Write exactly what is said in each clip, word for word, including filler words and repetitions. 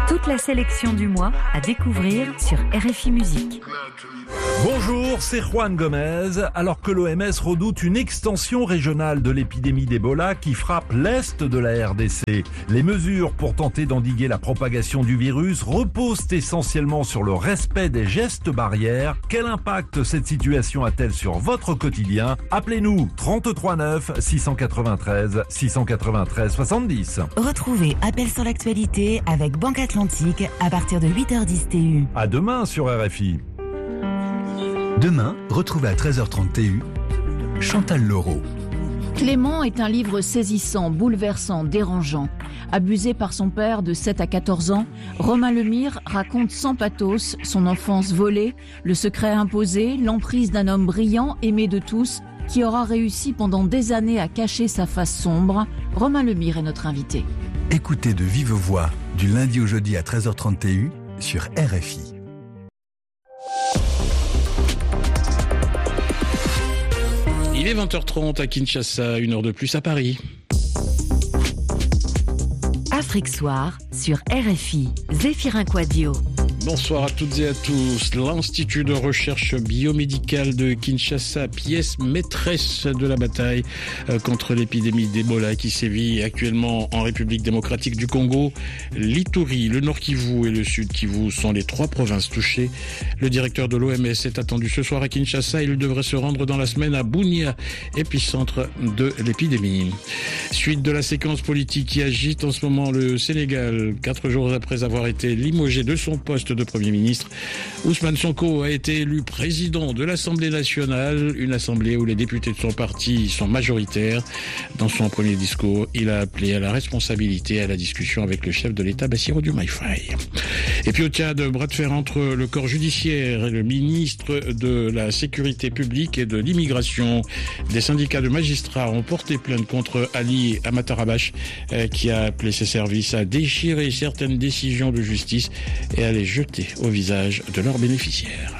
Toute la sélection du mois à découvrir sur R F I Musique. Bonjour, c'est Juan Gomez. Alors que l'O M S redoute une extension régionale de l'épidémie d'Ebola qui frappe l'est de la R D C, les mesures pour tenter d'endiguer la propagation du virus reposent essentiellement sur le respect des gestes barrières. Quel impact cette situation a-t-elle sur votre quotidien? Appelez-nous trente-trois neuf six cent quatre-vingt-treize six cent quatre-vingt-treize soixante-dix. Retrouvez Appel sur l'actualité avec Banque Atlantique à partir de huit heures dix T U. À demain sur R F I. Demain, retrouvez à treize heures trente T U Chantal Leroux. Clément est un livre saisissant, bouleversant, dérangeant. Abusé par son père de sept à quatorze ans, Romain Lemire raconte sans pathos son enfance volée, le secret imposé, l'emprise d'un homme brillant, aimé de tous, qui aura réussi pendant des années à cacher sa face sombre. Romain Lemire est notre invité. Écoutez de vive voix du lundi au jeudi à treize heures trente T U sur R F I. Il est vingt heures trente à Kinshasa, une heure de plus à Paris. Afrique Soir sur R F I. Zéphirin Quadio. Bonsoir à toutes et à tous. L'Institut de recherche biomédicale de Kinshasa, pièce maîtresse de la bataille contre l'épidémie d'Ebola qui sévit actuellement en République démocratique du Congo. L'Ituri, le Nord Kivu et le Sud Kivu sont les trois provinces touchées. Le directeur de l'O M S est attendu ce soir à Kinshasa. Il devrait se rendre dans la semaine à Bunia, épicentre de l'épidémie. Suite de la séquence politique qui agite en ce moment le Sénégal, quatre jours après avoir été limogé de son poste de Premier ministre, Ousmane Sonko a été élu président de l'Assemblée nationale, une assemblée où les députés de son parti sont majoritaires. Dans son premier discours, il a appelé à la responsabilité et à la discussion avec le chef de l'État, Bassirou Diomaye Faye. Et puis au Tchad, bras de fer entre le corps judiciaire et le ministre de la Sécurité publique et de l'immigration. Des syndicats de magistrats ont porté plainte contre Ali Amatarabash, qui a appelé ses services à déchirer certaines décisions de justice et à les jeter au visage de leurs bénéficiaires.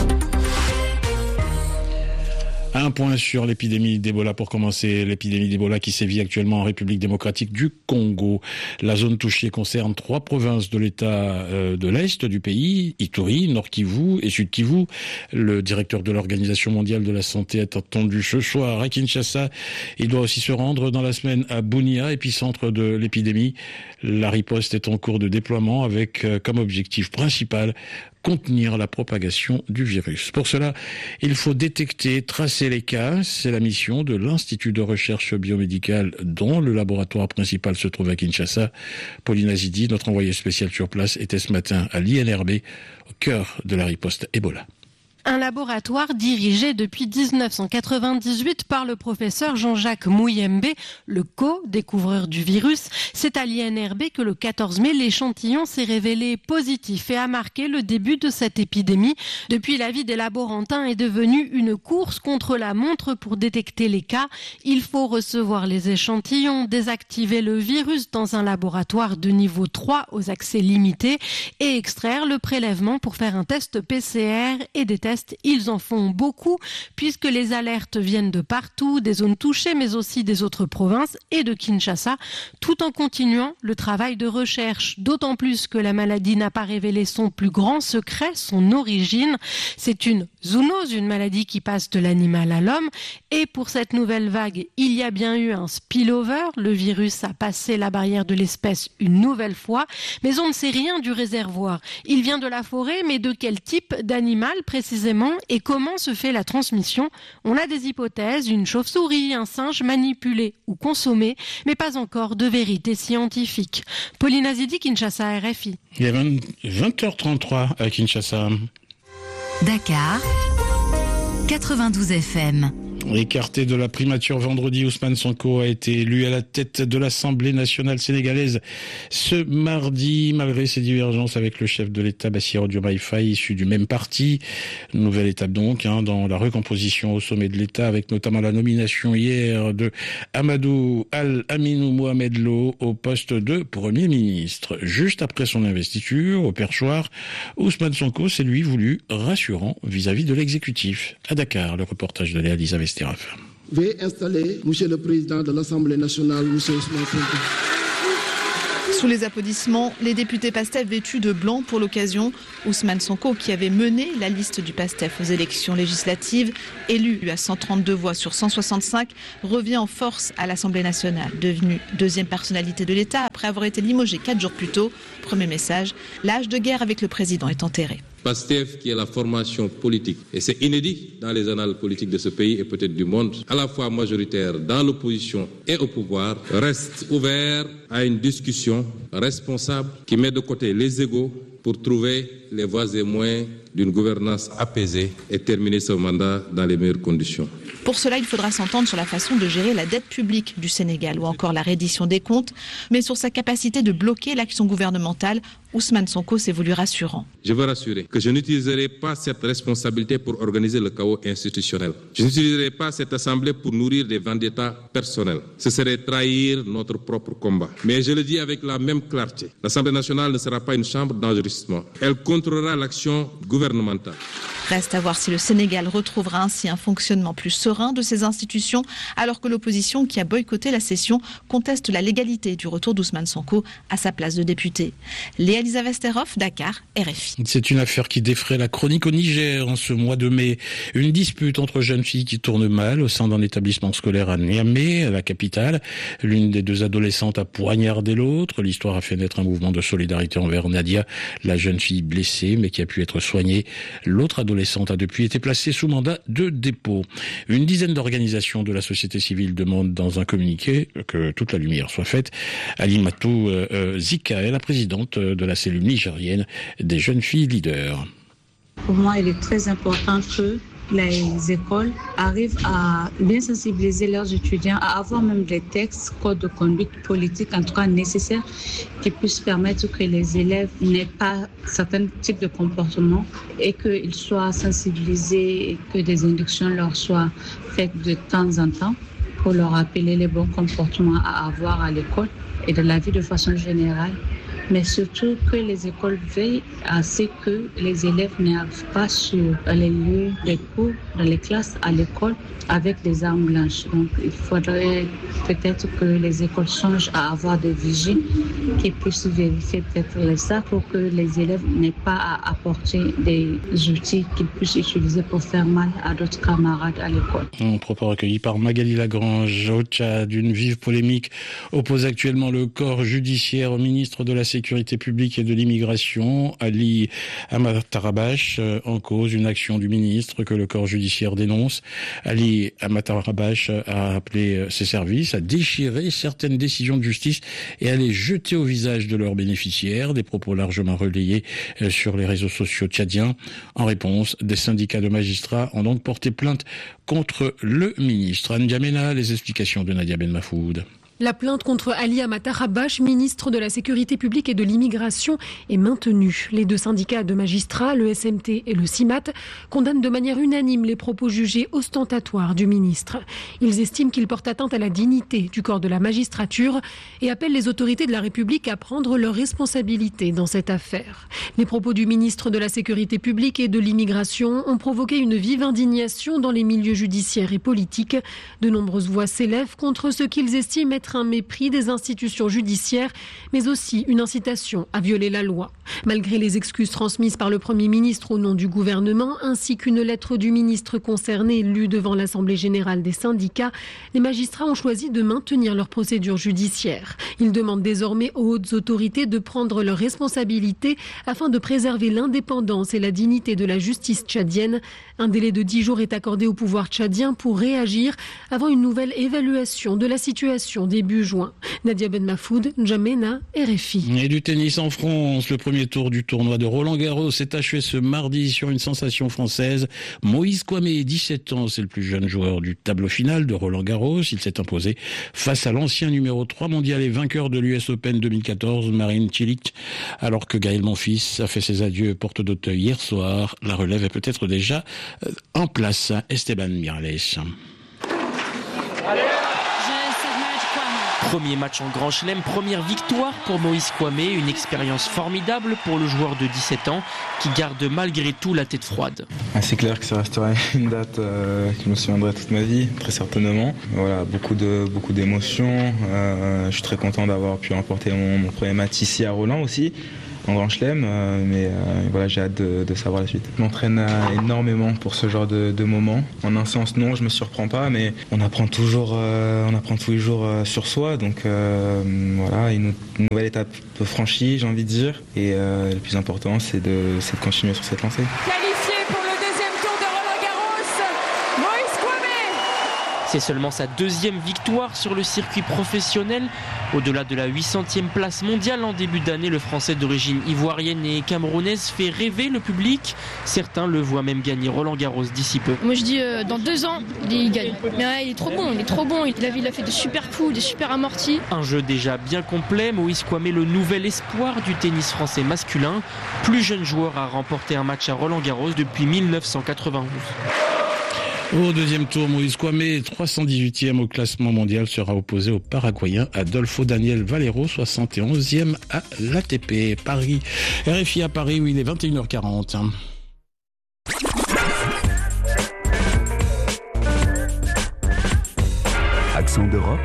Un point sur l'épidémie d'Ebola pour commencer. L'épidémie d'Ebola qui sévit actuellement en République démocratique du Congo. La zone touchée concerne trois provinces de l'État euh, de l'Est du pays, Ituri, Nord Kivu et Sud Kivu. Le directeur de l'Organisation mondiale de la santé est attendu ce soir à Kinshasa. Il doit aussi se rendre dans la semaine à Bunia, épicentre de l'épidémie. La riposte est en cours de déploiement avec euh, comme objectif principal contenir la propagation du virus. Pour cela, il faut détecter, tracer les cas. C'est la mission de l'Institut de recherche biomédicale dont le laboratoire principal se trouve à Kinshasa. Pauline Azidi, notre envoyée spéciale sur place, était ce matin à l'I N R B, au cœur de la riposte Ebola. Un laboratoire dirigé depuis dix-neuf cent quatre-vingt-dix-huit par le professeur Jean-Jacques Mouyembe, le co-découvreur du virus. C'est à l'I N R B que le quatorze mai, l'échantillon s'est révélé positif et a marqué le début de cette épidémie. Depuis, la vie des laborantins est devenue une course contre la montre pour détecter les cas. Il faut recevoir les échantillons, désactiver le virus dans un laboratoire de niveau trois aux accès limités et extraire le prélèvement pour faire un test P C R et des tests. Ils en font beaucoup puisque les alertes viennent de partout, des zones touchées mais aussi des autres provinces et de Kinshasa, tout en continuant le travail de recherche. D'autant plus que la maladie n'a pas révélé son plus grand secret, son origine. C'est une zoonose, une maladie qui passe de l'animal à l'homme. Et pour cette nouvelle vague, il y a bien eu un spillover. Le virus a passé la barrière de l'espèce une nouvelle fois, mais on ne sait rien du réservoir. Il vient de la forêt, mais de quel type d'animal précisément et comment se fait la transmission? On a des hypothèses, une chauve-souris, un singe manipulé ou consommé, mais pas encore de vérité scientifique. Pauline Azidi, Kinshasa, R F I. Il est vingt heures trente-trois à Kinshasa. Dakar, quatre-vingt-douze F M. Écarté de la primature vendredi, Ousmane Sonko a été élu à la tête de l'Assemblée nationale sénégalaise ce mardi, malgré ses divergences avec le chef de l'État, Bassirou Diomaye Faye, issu du même parti. Nouvelle étape donc hein, dans la recomposition au sommet de l'État, avec notamment la nomination hier de Amadou Al-Aminou Mohamed Lo au poste de Premier ministre. Juste après son investiture au perchoir, Ousmane Sonko s'est lui voulu rassurant vis-à-vis de l'exécutif. À Dakar, le reportage de Léa Elisabeth. Veuillez installer, Monsieur le Président de l'Assemblée nationale, Monsieur Ousmane Sonko. Sous les applaudissements, les députés PASTEF vêtus de blanc pour l'occasion. Ousmane Sonko, qui avait mené la liste du PASTEF aux élections législatives, élu à cent trente-deux voix sur cent soixante-cinq, revient en force à l'Assemblée nationale. Devenu deuxième personnalité de l'État après avoir été limogé quatre jours plus tôt. Premier message, l'âge de guerre avec le président est enterré. PASTEF, qui est la formation politique, et c'est inédit dans les annales politiques de ce pays et peut-être du monde, à la fois majoritaire dans l'opposition et au pouvoir, reste ouvert à une discussion responsable qui met de côté les égos pour trouver les voies et moyens d'une gouvernance apaisée et terminer ce mandat dans les meilleures conditions. Pour cela, il faudra s'entendre sur la façon de gérer la dette publique du Sénégal ou encore la reddition des comptes, mais sur sa capacité de bloquer l'action gouvernementale, Ousmane Sonko s'est voulu rassurant. Je veux rassurer que je n'utiliserai pas cette responsabilité pour organiser le chaos institutionnel. Je n'utiliserai pas cette assemblée pour nourrir des vendettas personnels. Ce serait trahir notre propre combat. Mais je le dis avec la même clarté. L'Assemblée nationale ne sera pas une chambre d'enregistrement. Elle contrôlera l'action gouvernementale. Reste à voir si le Sénégal retrouvera ainsi un fonctionnement plus serein de ses institutions, alors que l'opposition qui a boycotté la session conteste la légalité du retour d'Ousmane Sonko à sa place de député. Léa Lisa Vesterhoff, Dakar, R F I. C'est une affaire qui défraie la chronique au Niger en ce mois de mai. Une dispute entre jeunes filles qui tourne mal au sein d'un établissement scolaire à Niamey, la capitale. L'une des deux adolescentes a poignardé l'autre. L'histoire a fait naître un mouvement de solidarité envers Nadia, la jeune fille blessée mais qui a pu être soignée. L'autre adolescente L'adolescente a depuis été placée sous mandat de dépôt. Une dizaine d'organisations de la société civile demandent dans un communiqué que toute la lumière soit faite. Alimatou euh, Zika est la présidente de la cellule nigérienne des jeunes filles leaders. Pour moi, il est très important que les écoles arrivent à bien sensibiliser leurs étudiants, à avoir même des textes, codes de conduite politique, en tout cas nécessaires, qui puissent permettre que les élèves n'aient pas certains types de comportements et qu'ils soient sensibilisés et que des inductions leur soient faites de temps en temps pour leur rappeler les bons comportements à avoir à l'école et de la vie de façon générale. Mais surtout que les écoles veillent à ce que les élèves n'arrivent pas sur les lieux de cours, dans les classes, à l'école, avec des armes blanches. Donc il faudrait peut-être que les écoles songent à avoir des vigiles qui puissent vérifier peut-être les sacs pour que les élèves n'aient pas à apporter des outils qu'ils puissent utiliser pour faire mal à d'autres camarades à l'école. Un propos recueilli par Magali Lagrange. Au Tchad, une vive polémique oppose actuellement le corps judiciaire au ministre de la Sécurité publique et de l'immigration, Ali Amatarabash, en cause une action du ministre que le corps judiciaire dénonce. Ali Amatarabash a appelé ses services à déchirer certaines décisions de justice et à les jeter au visage de leurs bénéficiaires, des propos largement relayés sur les réseaux sociaux tchadiens. En réponse, des syndicats de magistrats ont donc porté plainte contre le ministre. N'Djamena, les explications de Nadia Ben Mafoud. La plainte contre Ali Amatarabash, ministre de la Sécurité publique et de l'immigration, est maintenue. Les deux syndicats de magistrats, le S M T et le C I M A T, condamnent de manière unanime les propos jugés ostentatoires du ministre. Ils estiment qu'il porte atteinte à la dignité du corps de la magistrature et appellent les autorités de la République à prendre leurs responsabilités dans cette affaire. Les propos du ministre de la Sécurité publique et de l'immigration ont provoqué une vive indignation dans les milieux judiciaires et politiques. De nombreuses voix s'élèvent contre ce qu'ils estiment être un mépris des institutions judiciaires, mais aussi une incitation à violer la loi. Malgré les excuses transmises par le Premier ministre au nom du gouvernement, ainsi qu'une lettre du ministre concerné lue devant l'Assemblée générale des syndicats, les magistrats ont choisi de maintenir leur procédure judiciaire. Ils demandent désormais aux hautes autorités de prendre leurs responsabilités afin de préserver l'indépendance et la dignité de la justice tchadienne. Un délai de dix jours est accordé au pouvoir tchadien pour réagir avant une nouvelle évaluation de la situation début juin. Nadia Ben Mafoud, N'Djamena, R F I. Et du tennis en France, le premier tour du tournoi de Roland-Garros s'est achevé ce mardi sur une sensation française. Moïse Kouamé, dix-sept ans, c'est le plus jeune joueur du tableau final de Roland-Garros. Il s'est imposé face à l'ancien numéro trois mondial et vainqueur de l'U S Open deux mille quatorze, Marin Cilic. Alors que Gaël Monfils a fait ses adieux porte d'Auteuil hier soir, la relève est peut-être déjà en place. Esteban Miralles. Premier match en Grand Chelem, première victoire pour Moïse Kouamé, une expérience formidable pour le joueur de dix-sept ans qui garde malgré tout la tête froide. Ah, c'est clair que ça restera une date euh, que je me souviendrai toute ma vie, très certainement. Voilà, beaucoup de beaucoup d'émotions. Euh, je suis très content d'avoir pu remporter mon, mon premier match ici à Roland aussi, en Grand Chelem, euh, mais euh, voilà, j'ai hâte de, de savoir la suite. Je m'entraîne euh, énormément pour ce genre de, de moments. En un sens, non, je me surprends pas, mais on apprend toujours, euh, on apprend tous les jours euh, sur soi. Donc euh, voilà, une, une nouvelle étape franchie, j'ai envie de dire. Et euh, le plus important, c'est de, c'est de continuer sur cette lancée. C'est seulement sa deuxième victoire sur le circuit professionnel. Au-delà de la huit centième place mondiale en début d'année, le Français d'origine ivoirienne et camerounaise fait rêver le public. Certains le voient même gagner Roland Garros d'ici peu. Moi je dis euh, dans deux ans, il gagne. Mais ouais, il est trop bon, il est trop bon. Il a, il a fait de super coups, des super amortis. Un jeu déjà bien complet. Moïse Kouamé, le nouvel espoir du tennis français masculin. Plus jeune joueur à remporter un match à Roland Garros depuis mille neuf cent quatre-vingt-onze. Au deuxième tour, Moïse Kouamé, trois cent dix-huitième au classement mondial, sera opposé au Paraguayen Adolfo Daniel Valero, soixante et onzième à l'A T P. Paris, R F I à Paris, où il est vingt et une heures quarante. Accent d'Europe,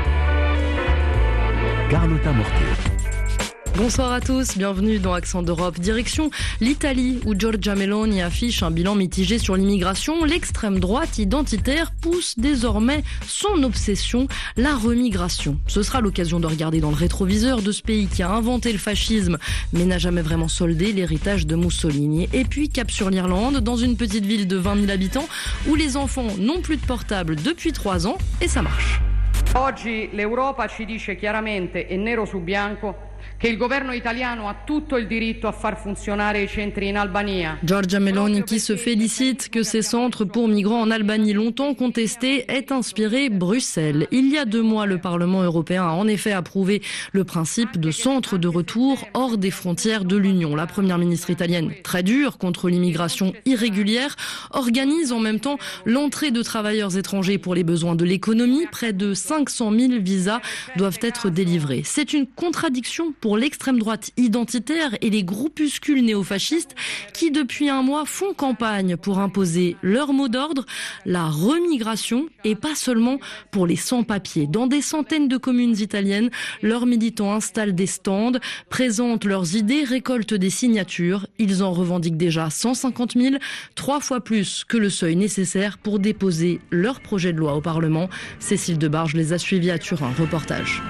Carlotta Mortier. Bonsoir à tous, bienvenue dans Accent d'Europe. Direction l'Italie, où Giorgia Meloni affiche un bilan mitigé sur l'immigration. L'extrême droite identitaire pousse désormais son obsession, la remigration. Ce sera l'occasion de regarder dans le rétroviseur de ce pays qui a inventé le fascisme, mais n'a jamais vraiment soldé l'héritage de Mussolini. Et puis cap sur l'Irlande, dans une petite ville de vingt mille habitants, où les enfants n'ont plus de portable depuis trois ans, et ça marche. Oggi l'Europa ci dice chiaramente e nero su bianco che il governo italiano ha tutto il diritto a far funzionare i centri in Albania. Giorgia Meloni qui se félicite que ces centres pour migrants en Albanie longtemps contestés aient inspiré Bruxelles. Il y a deux mois, le Parlement européen a en effet approuvé le principe de centres de retour hors des frontières de l'Union. La première ministre italienne, très dure contre l'immigration irrégulière, organise en même temps l'entrée de travailleurs étrangers pour les besoins de l'économie. Près de cinq cent mille visas doivent être délivrés. C'est une contradiction pour l'extrême droite identitaire et les groupuscules néofascistes qui, depuis un mois, font campagne pour imposer leur mot d'ordre, la remigration, et pas seulement pour les sans-papiers. Dans des centaines de communes italiennes, leurs militants installent des stands, présentent leurs idées, récoltent des signatures. Ils en revendiquent déjà cent cinquante mille, trois fois plus que le seuil nécessaire pour déposer leur projet de loi au Parlement. Cécile Debarge les a suivis à Turin. Reportage.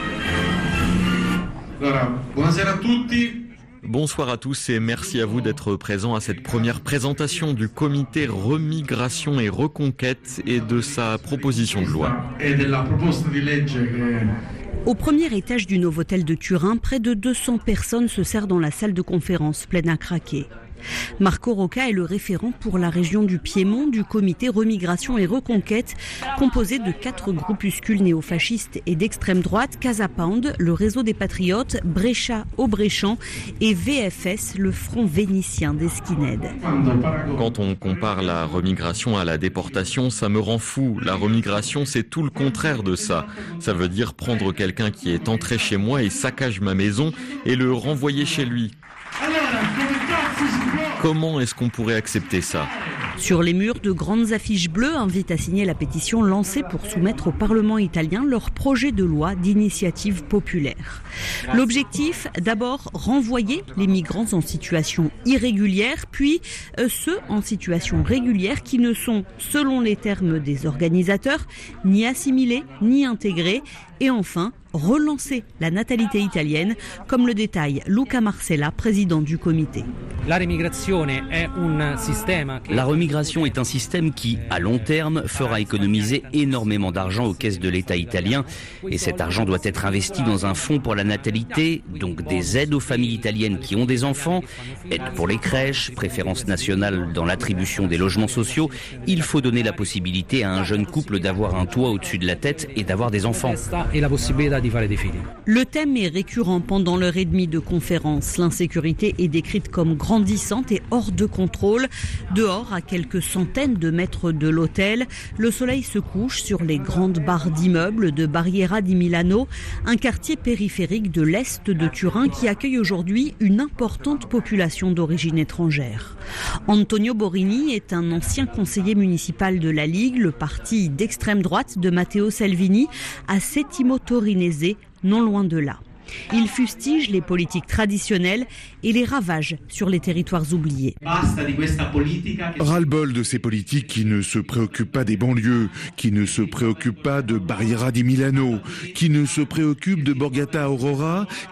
Bonsoir à tous et merci à vous d'être présents à cette première présentation du comité Remigration et Reconquête et de sa proposition de loi. Au premier étage du Novotel de Turin, près de deux cents personnes se serrent dans la salle de conférence pleine à craquer. Marco Rocca est le référent pour la région du Piémont du comité Remigration et Reconquête, composé de quatre groupuscules néofascistes et d'extrême droite, Casa Pound, le réseau des patriotes, Brescia Obréchamps et V F S, le front vénitien des skinheads. Quand on compare la remigration à la déportation, ça me rend fou. La remigration, c'est tout le contraire de ça. Ça veut dire prendre quelqu'un qui est entré chez moi et saccage ma maison et le renvoyer chez lui. Comment est-ce qu'on pourrait accepter ça ? Sur les murs, de grandes affiches bleues invitent à signer la pétition lancée pour soumettre au Parlement italien leur projet de loi d'initiative populaire. L'objectif, d'abord, renvoyer les migrants en situation irrégulière, puis euh, ceux en situation régulière qui ne sont, selon les termes des organisateurs, ni assimilés, ni intégrés, et enfin, relancer la natalité italienne, comme le détaille Luca Marcella, président du comité. La remigration est un système qui, à long terme, fera économiser énormément d'argent aux caisses de l'État italien. Et cet argent doit être investi dans un fonds pour la natalité, donc des aides aux familles italiennes qui ont des enfants, aides pour les crèches, préférence nationale dans l'attribution des logements sociaux. Il faut donner la possibilité à un jeune couple d'avoir un toit au-dessus de la tête et d'avoir des enfants. Le thème est récurrent pendant l'heure et demie de conférence. L'insécurité est décrite comme grandissante et hors de contrôle. Dehors, à quelques centaines de mètres de l'hôtel, le soleil se couche sur les grandes barres d'immeubles de bas Barriera di Milano, un quartier périphérique de l'est de Turin qui accueille aujourd'hui une importante population d'origine étrangère. Antonio Borini est un ancien conseiller municipal de la Ligue, le parti d'extrême droite de Matteo Salvini, à Settimo Torinese, non loin de là. Il fustige les politiques traditionnelles et les ravages sur les territoires oubliés. Ras-le-bol de ces politiques qui ne se préoccupent pas des banlieues, qui ne se préoccupent pas de Barriera di Milano, qui ne se préoccupent de Borgata Aurora,